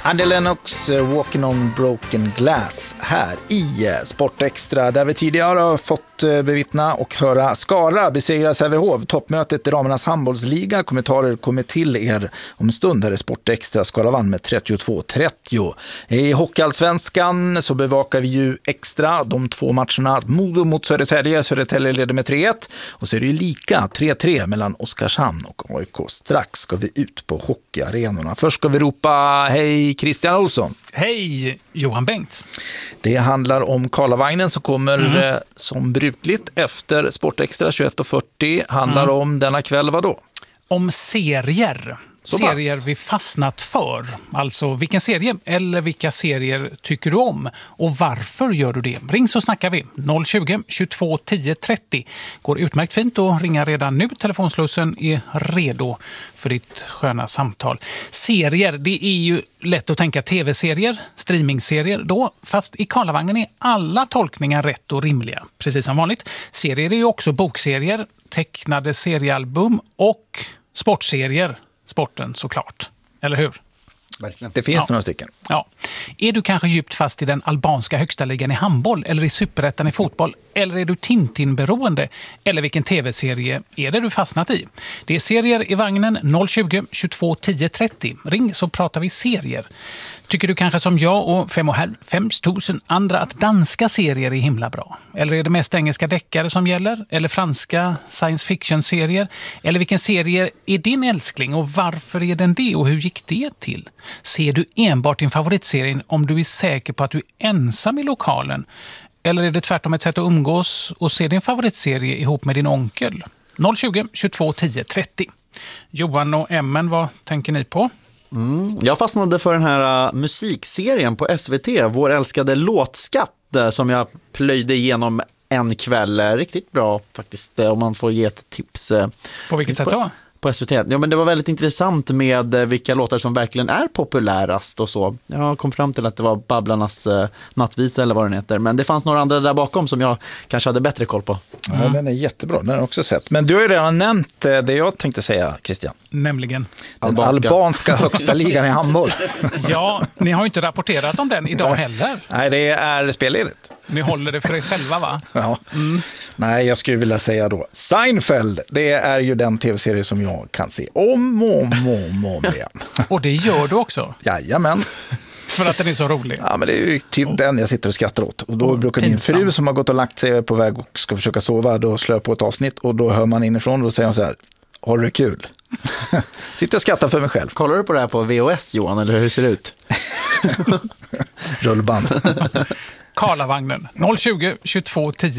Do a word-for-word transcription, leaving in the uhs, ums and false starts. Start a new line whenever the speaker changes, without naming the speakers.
Andy Lennox, Walking on Broken Glass här i Sportextra, där vi tidigare har fått bevittna och höra Skara besegra Sävehof. Toppmötet i damernas handbollsliga. Kommentarer kommer till er om en stund. Här är Sportextra. Skara vann med trettiotvå trettio. I Hockeyallsvenskan så bevakar vi ju extra de två matcherna. Modo mot Södertälje. Södertälje leder med tre ett. Och så är det ju lika tre tre mellan Oskarshamn och A I K. Strax ska vi ut på hockeyarenorna. Först ska vi ropa hej Christian Olsson.
Hej Johan Bengt.
Det handlar om Karlavagnen som kommer
Mm.
eh, som brukligt efter Sportextra tjugoett och fyrtio. Handlar
Mm.
om denna kväll vad då?
Om serier.
Så
serier
pass.
vi fastnat för. Alltså vilken serie eller vilka serier tycker du om? Och varför gör du det? Ring så snackar vi. noll tjugo, tjugotvå, tio, trettio. Går utmärkt fint att ringa redan nu. Telefonslussen är redo för ditt sköna samtal. Serier, det är ju lätt att tänka tv-serier, streamingserier då. Fast i Karlavagnen är alla tolkningar rätt och rimliga. Precis som vanligt. Serier är ju också bokserier, tecknade seriealbum och sportserier. Sporten såklart, eller hur?
Verkligen. Det finns
Ja.
några stycken.
Ja. Är du kanske djupt fast i den albanska högsta ligan i handboll eller i superettan i fotboll? Eller är du Tintin-beroende? Eller vilken tv-serie är det du fastnat i? Det är serier i vagnen noll tjugo, tjugotvå, tio, trettio. Ring så pratar vi serier. Tycker du kanske som jag och fem och halv, fem tusen andra att danska serier är himla bra? Eller är det mest engelska deckare som gäller? Eller franska science fiction-serier? Eller vilken serie är din älskling och varför är den det och hur gick det till? Ser du enbart din favoritserie om du är säker på att du är ensam i lokalen? Eller är det tvärtom ett sätt att umgås och se din favoritserie ihop med din onkel? noll tjugo, tjugotvå, tio, trettio. Johan och Emmen, vad tänker ni på?
Mm. Jag fastnade för den här uh, musikserien på S V T, Vår älskade låtskatt, uh, som jag plöjde igenom en kväll. Uh, riktigt bra faktiskt, uh, om man får ge ett tips. Uh,
På vilket sätt då?
På S V T. Ja, men det var väldigt intressant med uh, vilka låtar som verkligen är populärast och så. Jag kom fram till att det var Babblarnas uh, nattvisa eller vad den heter. Men det fanns några andra där bakom som jag kanske hade bättre koll på.
Mm. Ja, den är jättebra, den har jag också sett. Men du har ju redan nämnt uh, det jag tänkte säga, Christian.
Nämligen.
Den
Albanska.
albanska högsta ligan i handboll.
Ja, ni har ju inte rapporterat om den idag heller.
Nej, det är spelledigt.
Ni håller det för er själva, va?
Ja. Mm. Nej, jag skulle vilja säga då Seinfeld, det är ju den tv-serie som jag kan se om och om och om, om igen.
Och det gör du också?
Jajamän.
För att den är så rolig?
Ja, men det är ju typ och, den jag sitter och skrattar åt. Och då och brukar pinsam. Min fru som har gått och lagt sig på väg och ska försöka sova, då slår jag på ett avsnitt och då hör man inifrån och då säger hon så här: har du det kul? Sitter och skrattar för mig själv.
Kollar du på det här på V H S, Johan, eller hur ser det ut?
Rullband.
Karlavagnen noll tjugo, tjugotvå, tio.